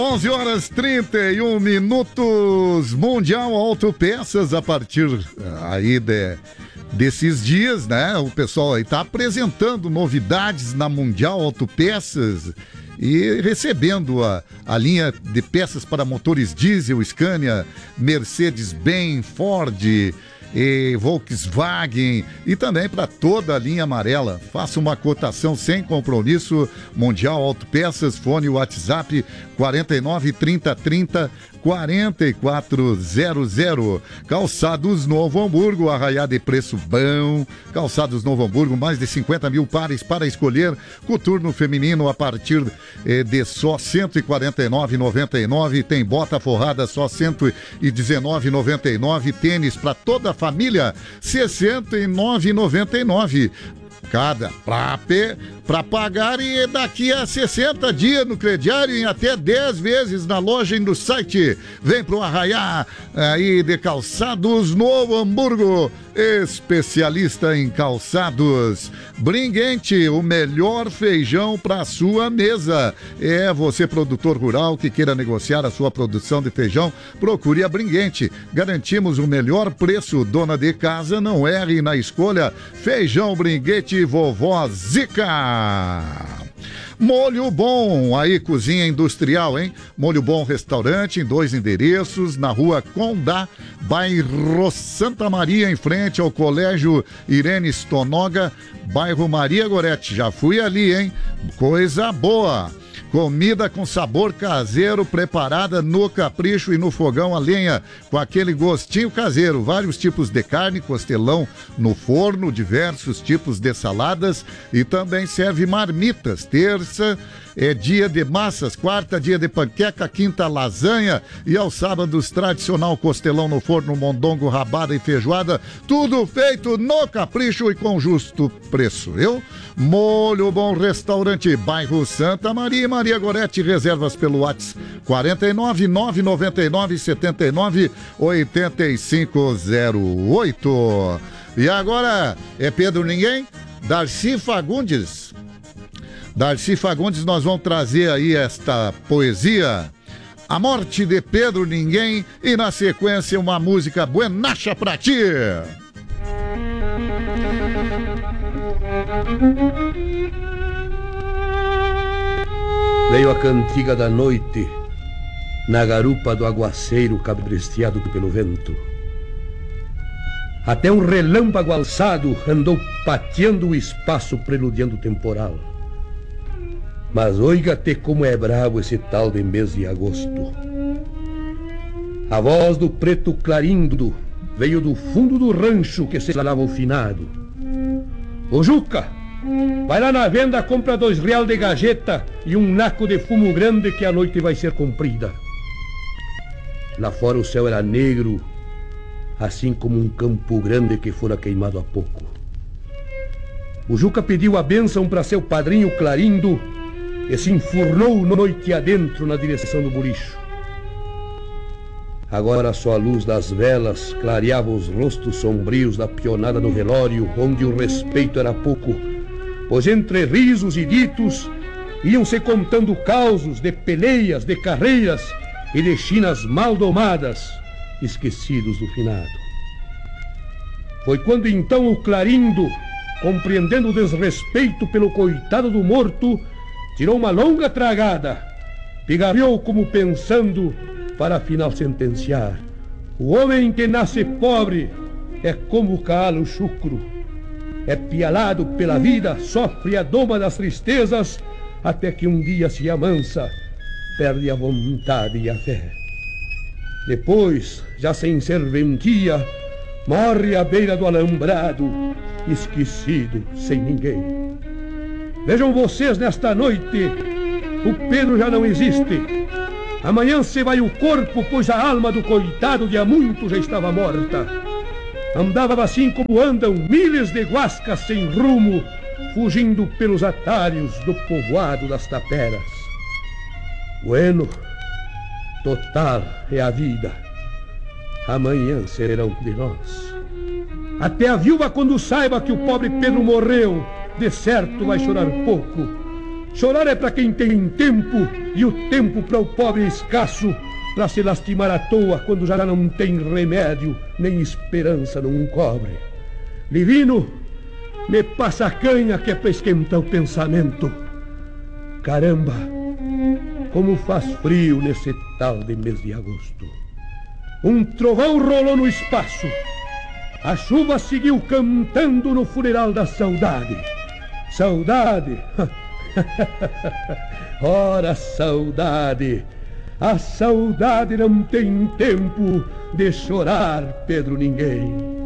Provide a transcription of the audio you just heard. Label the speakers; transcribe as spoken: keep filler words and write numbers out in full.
Speaker 1: onze horas e trinta e um minutos, Mundial Autopeças, a partir aí de, desses dias, né? O pessoal aí tá apresentando novidades na Mundial Autopeças e recebendo a, a linha de peças para motores diesel, Scania, Mercedes-Benz, Ford e Volkswagen e também para toda a linha amarela. Faça uma cotação sem compromisso. Mundial Autopeças, fone WhatsApp quarenta e nove, trinta, trinta, quarenta e quatro zero zero. Calçados Novo Hamburgo, arraiá de preço bom. Calçados Novo Hamburgo, mais de cinquenta mil pares para escolher. Coturno feminino a partir eh, de só cento e quarenta e nove reais e noventa e nove centavos. Tem bota forrada só cento e dezenove reais e noventa e nove centavos. Tênis para toda a família, sessenta e nove reais e noventa e nove centavos. Cada pra, pra pagar e daqui a sessenta dias no crediário em até dez vezes na loja e no site. Vem pro arraiá aí de Calçados Novo Hamburgo, especialista em calçados. Bringuente, o melhor feijão para sua mesa. É você, produtor rural que queira negociar a sua produção de feijão, procure a Bringuente. Garantimos o melhor preço. Dona de casa, não erre na escolha. Feijão Bringuete Vovó Zica. Molho Bom, aí cozinha industrial, hein? Molho Bom Restaurante em dois endereços, na rua Condá, bairro Santa Maria, em frente ao Colégio Irene Stonoga, bairro Maria Gorete. Já fui ali, hein? Coisa boa! Comida com sabor caseiro, preparada no capricho e no fogão a lenha, com aquele gostinho caseiro. Vários tipos de carne, costelão no forno, diversos tipos de saladas e também serve marmitas. Terça é dia de massas, quarta dia de panqueca, quinta lasanha e aos sábados tradicional costelão no forno, mondongo, rabada e feijoada. Tudo feito no capricho e com justo preço. Eu, Molho Bom Restaurante, bairro Santa Maria, Maria Gorete. Reservas pelo WhatsApp quarenta e nove, nove nove nove, setenta e nove, oitenta e cinco zero oito. E agora é Pedro Ninguém, Darcy Fagundes. Darcy Fagundes, nós vamos trazer aí esta poesia, A Morte de Pedro Ninguém, e na sequência uma música buenacha pra ti.
Speaker 2: Veio a cantiga da noite na garupa do aguaceiro cabresteado pelo vento. Até um relâmpago alçado andou pateando o espaço preludiando o temporal. Mas oiga-te como é bravo esse tal de mês de agosto. A voz do preto clarindo veio do fundo do rancho que se falava o finado. Ô Juca, vai lá na venda, compra dois real de gajeta e um naco de fumo grande que a noite vai ser comprida. Lá fora o céu era negro, assim como um campo grande que fora queimado há pouco. O Juca pediu a bênção para seu padrinho Clarindo e se enfurnou noite adentro na direção do bolicho. Agora só a luz das velas clareava os rostos sombrios da pionada no velório, onde o respeito era pouco, pois entre risos e ditos iam se contando causos de peleias, de carreiras e de chinas mal domadas, esquecidos do finado. Foi quando então o Clarindo, compreendendo o desrespeito pelo coitado do morto, tirou uma longa tragada, pigarreou como pensando para afinal sentenciar: o homem que nasce pobre é como o calo chucro, é pialado pela vida, sofre a doma das tristezas, até que um dia se amansa, perde a vontade e a fé. Depois, já sem serventia, morre à beira do alambrado, esquecido, sem ninguém. Vejam vocês, nesta noite, o Pedro já não existe. Amanhã se vai o corpo, pois a alma do coitado de há muito já estava morta. Andava assim como andam milhares de guascas sem rumo, fugindo pelos atalhos do povoado das taperas. Bueno, total é a vida. Amanhã serão de nós. Até a viúva, quando saiba que o pobre Pedro morreu, de certo vai chorar pouco. Chorar é para quem tem tempo e o tempo para o pobre é escasso, para se lastimar à toa quando já não tem remédio, nem esperança num cobre. Divino, me passa a canha que é para esquentar o pensamento. Caramba, como faz frio nesse tal de mês de agosto. Um trovão rolou no espaço. A chuva seguiu cantando no funeral da saudade. Saudade! Ora, saudade! A saudade não tem tempo de chorar, Pedro Ninguém.